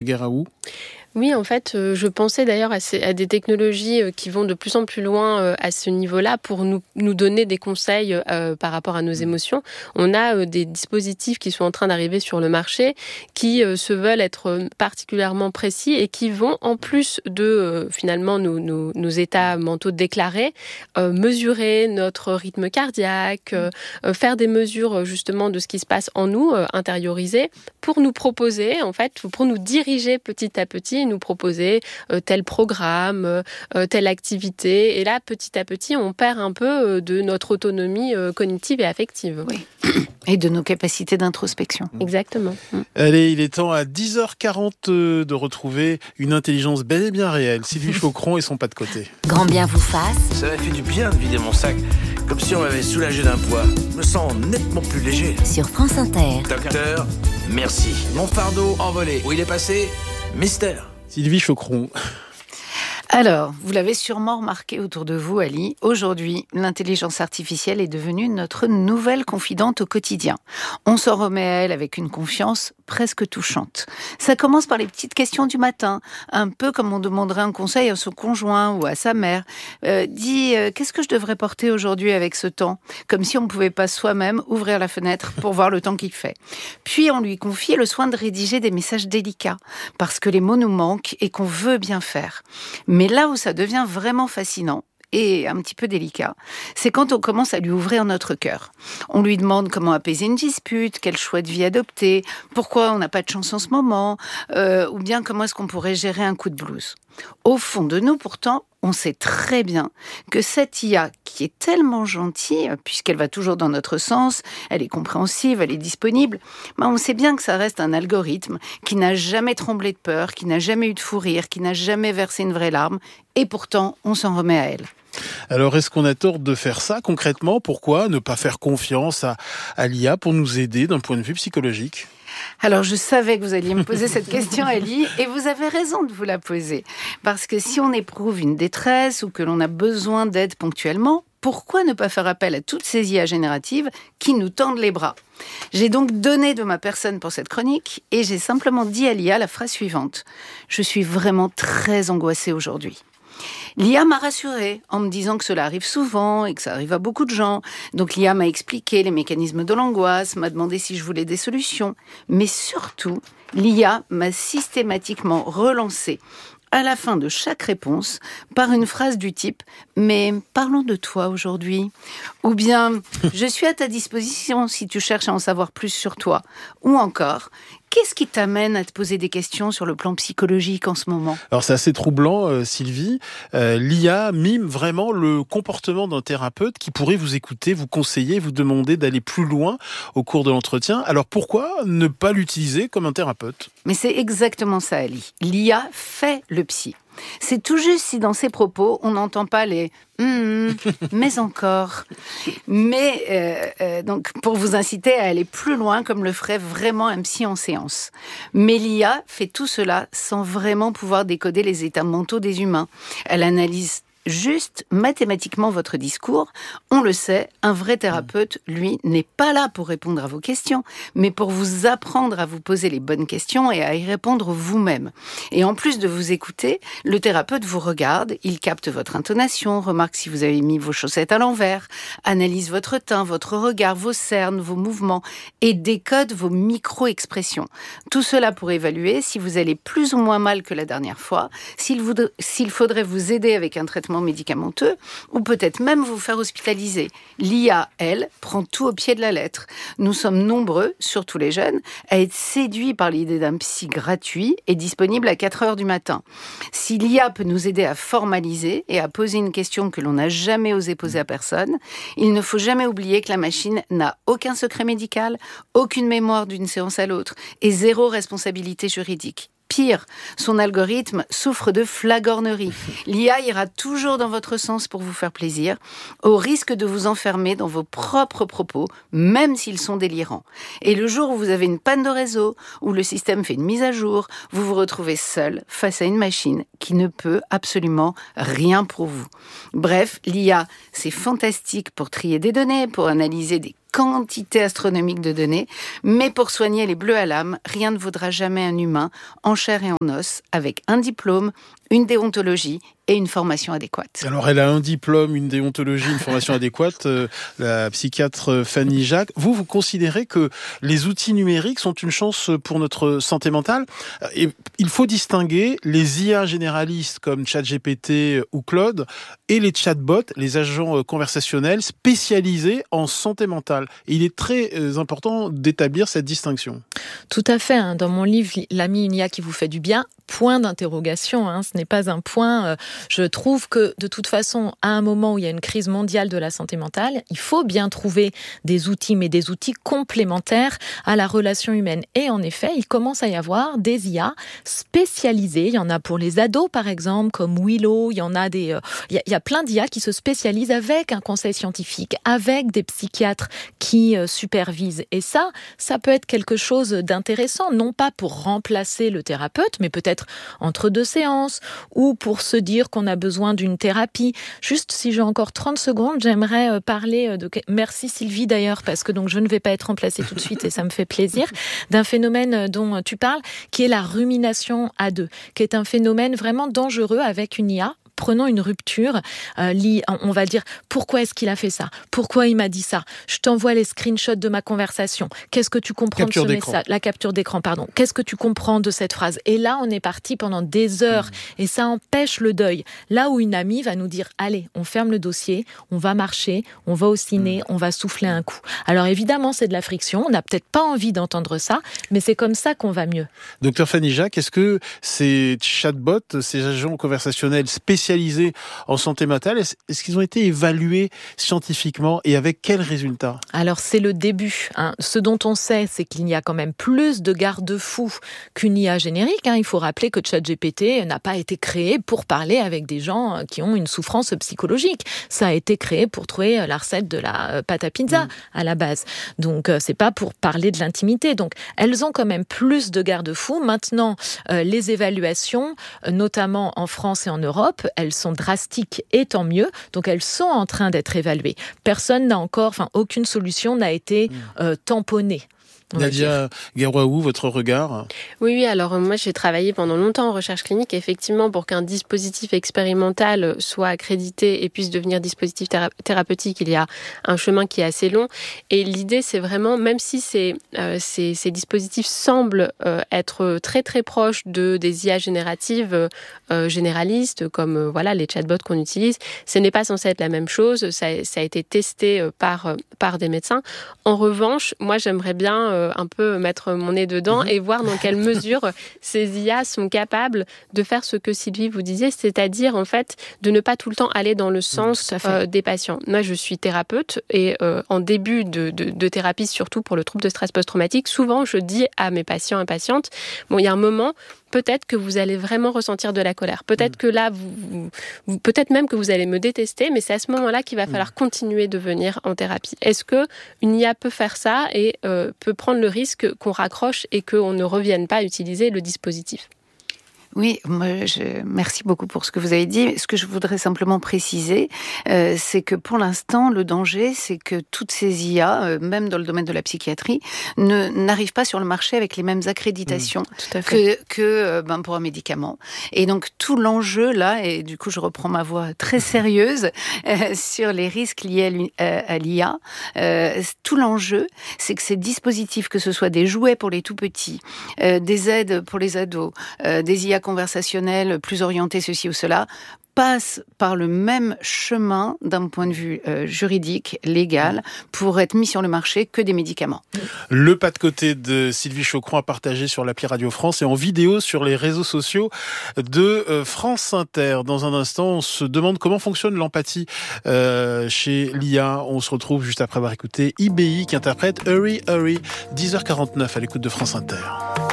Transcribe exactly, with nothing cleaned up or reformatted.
Guéraoult ? Oui, en fait, euh, je pensais d'ailleurs à, ces, à des technologies euh, qui vont de plus en plus loin euh, à ce niveau-là pour nous, nous donner des conseils euh, par rapport à nos émotions. On a euh, des dispositifs qui sont en train d'arriver sur le marché qui euh, se veulent être particulièrement précis et qui vont, en plus de euh, finalement nos, nos, nos états mentaux déclarés, euh, mesurer notre rythme cardiaque, euh, euh, faire des mesures justement de ce qui se passe en nous, euh, intérioriser, pour nous proposer, en fait, pour nous diriger petit à petit, nous proposer euh, tel programme, euh, telle activité. Et là, petit à petit, on perd un peu euh, de notre autonomie euh, cognitive et affective. Oui. Et de nos capacités d'introspection. Exactement. Allez, il est temps à dix heures quarante euh, de retrouver une intelligence bel et bien réelle. Sylvie Faucron et son pas de côté. Grand bien vous fasse. Ça m'a fait du bien de vider mon sac, comme si on m'avait soulagé d'un poids. Je me sens nettement plus léger. Sur France Inter. Docteur, merci. Mon fardeau envolé. Où il est passé ? Mystère. Sylvie Faucron. Alors, vous l'avez sûrement remarqué autour de vous, Ali, aujourd'hui, l'intelligence artificielle est devenue notre nouvelle confidente au quotidien. On s'en remet à elle avec une confiance presque touchante. Ça commence par les petites questions du matin, un peu comme on demanderait un conseil à son conjoint ou à sa mère. Euh, dis, euh, qu'est-ce que je devrais porter aujourd'hui avec ce temps ? Comme si on ne pouvait pas soi-même ouvrir la fenêtre pour voir le temps qu'il fait. Puis on lui confie le soin de rédiger des messages délicats, parce que les mots nous manquent et qu'on veut bien faire. Mais là où ça devient vraiment fascinant, et un petit peu délicat, c'est quand on commence à lui ouvrir notre cœur. On lui demande comment apaiser une dispute, quel choix de vie adopter, pourquoi on n'a pas de chance en ce moment, euh, ou bien comment est-ce qu'on pourrait gérer un coup de blues. Au fond de nous, pourtant, on sait très bien que cette I A, qui est tellement gentille, puisqu'elle va toujours dans notre sens, elle est compréhensive, elle est disponible, mais on sait bien que ça reste un algorithme qui n'a jamais tremblé de peur, qui n'a jamais eu de fou rire, qui n'a jamais versé une vraie larme, et pourtant, on s'en remet à elle. Alors, est-ce qu'on a tort de faire ça concrètement ? Pourquoi ne pas faire confiance à, à l'I A pour nous aider d'un point de vue psychologique ? Alors, je savais que vous alliez me poser cette question, Ali, et vous avez raison de vous la poser. Parce que si on éprouve une détresse ou que l'on a besoin d'aide ponctuellement, pourquoi ne pas faire appel à toutes ces I A génératives qui nous tendent les bras ? J'ai donc donné de ma personne pour cette chronique et j'ai simplement dit à l'I A la phrase suivante. Je suis vraiment très angoissée aujourd'hui. L'I A m'a rassurée en me disant que cela arrive souvent et que ça arrive à beaucoup de gens. Donc l'I A m'a expliqué les mécanismes de l'angoisse, m'a demandé si je voulais des solutions. Mais surtout, l'I A m'a systématiquement relancée à la fin de chaque réponse par une phrase du type « Mais parlons de toi aujourd'hui » ou bien « Je suis à ta disposition si tu cherches à en savoir plus sur toi » ou encore « Qu'est-ce qui t'amène à te poser des questions sur le plan psychologique en ce moment ?» Alors c'est assez troublant, euh, Sylvie. Euh, L'I A mime vraiment le comportement d'un thérapeute qui pourrait vous écouter, vous conseiller, vous demander d'aller plus loin au cours de l'entretien. Alors pourquoi ne pas l'utiliser comme un thérapeute ? Mais c'est exactement ça, Ali. L'I A fait le psy. C'est tout juste si dans ses propos, on n'entend pas les mmh, « mais encore ». Mais euh, euh, donc pour vous inciter à aller plus loin comme le ferait vraiment un psy en séance. Mais l'I A fait tout cela sans vraiment pouvoir décoder les états mentaux des humains. Elle analyse juste mathématiquement votre discours. On le sait, un vrai thérapeute, lui, n'est pas là pour répondre à vos questions, mais pour vous apprendre à vous poser les bonnes questions et à y répondre vous-même. Et en plus de vous écouter, le thérapeute vous regarde, il capte votre intonation, remarque si vous avez mis vos chaussettes à l'envers, analyse votre teint, votre regard, vos cernes, vos mouvements et décode vos micro-expressions. Tout cela pour évaluer si vous allez plus ou moins mal que la dernière fois, s'il, voudrait, s'il faudrait vous aider avec un traitement médicamenteux ou peut-être même vous faire hospitaliser. L'I A, elle, prend tout au pied de la lettre. Nous sommes nombreux, surtout les jeunes, à être séduits par l'idée d'un psy gratuit et disponible à quatre heures du matin. Si l'I A peut nous aider à formaliser et à poser une question que l'on n'a jamais osé poser à personne, il ne faut jamais oublier que la machine n'a aucun secret médical, aucune mémoire d'une séance à l'autre et zéro responsabilité juridique. Pire, son algorithme souffre de flagornerie. L'I A ira toujours dans votre sens pour vous faire plaisir, au risque de vous enfermer dans vos propres propos, même s'ils sont délirants. Et le jour où vous avez une panne de réseau, où le système fait une mise à jour, vous vous retrouvez seul face à une machine qui ne peut absolument rien pour vous. Bref, l'I A, c'est fantastique pour trier des données, pour analyser des quantité astronomique de données, mais pour soigner les bleus à l'âme, rien ne vaudra jamais un humain en chair et en os, avec un diplôme, une déontologie et une formation adéquate. Alors, elle a un diplôme, une déontologie, une formation adéquate, euh, la psychiatre Fanny Jacques. Vous, vous considérez que les outils numériques sont une chance pour notre santé mentale. Et il faut distinguer les I A généralistes comme ChatGPT ou Claude et les chatbots, les agents conversationnels spécialisés en santé mentale. Et il est très important d'établir cette distinction. Tout à fait. Hein. Dans mon livre, L'ami, une I A qui vous fait du bien, point d'interrogation. Hein. Ce n'est pas un point... Euh, je trouve que, de toute façon, à un moment où il y a une crise mondiale de la santé mentale, il faut bien trouver des outils, mais des outils complémentaires à la relation humaine. Et en effet, il commence à y avoir des I A spécialisées. Il y en a pour les ados, par exemple, comme Willow. Il y en a des... Euh, il, y a, il y a plein d'I A qui se spécialisent avec un conseil scientifique, avec des psychiatres qui euh, supervisent. Et ça, ça peut être quelque chose d'intéressant, non pas pour remplacer le thérapeute, mais peut-être entre deux séances, ou pour se dire qu'on a besoin d'une thérapie. Juste, si j'ai encore trente secondes, j'aimerais parler de... Merci Sylvie d'ailleurs, parce que donc je ne vais pas être remplacée tout de suite et ça me fait plaisir, d'un phénomène dont tu parles, qui est la rumination à deux, qui est un phénomène vraiment dangereux avec une I A. Prenons une rupture, euh, on va dire pourquoi est-ce qu'il a fait ça, pourquoi il m'a dit ça, je t'envoie les screenshots de ma conversation, qu'est-ce que tu comprends capture de ce d'écran. message, la capture d'écran, pardon, qu'est-ce que tu comprends de cette phrase, et là on est parti pendant des heures, mmh. et ça empêche le deuil, là où une amie va nous dire, allez, on ferme le dossier, on va marcher, on va au ciné, mmh. on va souffler un coup. Alors évidemment c'est de la friction, on n'a peut-être pas envie d'entendre ça, mais c'est comme ça qu'on va mieux. Docteur Fanny Jacques, est-ce que ces chatbots, ces agents conversationnels spécialisés en santé mentale, est-ce qu'ils ont été évalués scientifiquement et avec quels résultats ? Alors c'est le début. Hein. Ce dont on sait, c'est qu'il y a quand même plus de garde-fous qu'une I A générique. Hein. Il faut rappeler que ChatGPT n'a pas été créé pour parler avec des gens qui ont une souffrance psychologique. Ça a été créé pour trouver la recette de la pâte à pizza mmh. à la base. Donc c'est pas pour parler de l'intimité. Donc elles ont quand même plus de garde-fous. Maintenant, euh, les évaluations, notamment en France et en Europe, elles sont drastiques et tant mieux. Donc, elles sont en train d'être évaluées. Personne n'a encore, enfin, aucune solution n'a été euh, tamponnée. Nadia Guerwaou, votre regard ? Oui, oui, alors moi j'ai travaillé pendant longtemps en recherche clinique, effectivement, pour qu'un dispositif expérimental soit accrédité et puisse devenir dispositif théra- thérapeutique, il y a un chemin qui est assez long. Et l'idée, c'est vraiment, même si ces, euh, ces, ces dispositifs semblent euh, être très très proches de, des I A génératives euh, généralistes, comme euh, voilà, les chatbots qu'on utilise, ce n'est pas censé être la même chose, ça, ça a été testé euh, par, par des médecins. En revanche, moi j'aimerais bien euh, un peu mettre mon nez dedans mmh. et voir dans quelle mesure ces I A sont capables de faire ce que Sylvie vous disait, c'est-à-dire en fait de ne pas tout le temps aller dans le sens mmh, euh, des patients. Moi, je suis thérapeute et euh, en début de, de, de thérapie, surtout pour le trouble de stress post-traumatique, souvent je dis à mes patients et patientes, bon, il y a un moment, peut-être que vous allez vraiment ressentir de la colère. Peut-être mmh. que là, vous, vous, vous, peut-être même que vous allez me détester, mais c'est à ce moment-là qu'il va mmh. falloir continuer de venir en thérapie. Est-ce que une I A peut faire ça et euh, peut prendre le risque qu'on raccroche et qu'on ne revienne pas à utiliser le dispositif ? Oui, moi, je, merci beaucoup pour ce que vous avez dit. Ce que je voudrais simplement préciser, euh, c'est que pour l'instant, le danger, c'est que toutes ces I A, euh, même dans le domaine de la psychiatrie, ne, n'arrivent pas sur le marché avec les mêmes accréditations mmh, tout à fait. que, que euh, ben, pour un médicament. Et donc, tout l'enjeu, là, et du coup, je reprends ma voix très sérieuse euh, sur les risques liés à, à l'I A, euh, tout l'enjeu, c'est que ces dispositifs, que ce soit des jouets pour les tout-petits, euh, des aides pour les ados, euh, des I A conversationnel, plus orienté ceci ou cela, passe par le même chemin d'un point de vue euh, juridique, légal, pour être mis sur le marché que des médicaments. Le pas de côté de Sylvie Chaucron à partager sur l'appli Radio France et en vidéo sur les réseaux sociaux de euh, France Inter. Dans un instant, on se demande comment fonctionne l'empathie euh, chez l'I A. On se retrouve juste après avoir écouté I B I qui interprète Hurry Hurry, dix heures quarante-neuf à l'écoute de France Inter.